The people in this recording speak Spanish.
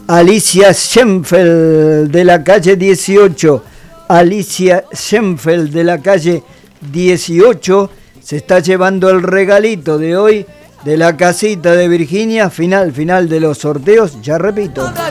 Alicia Schenfeld de la calle 18. Alicia Schenfeld de la calle 18 se está llevando el regalito de hoy de la casita de Virginia. Final de los sorteos, ya repito.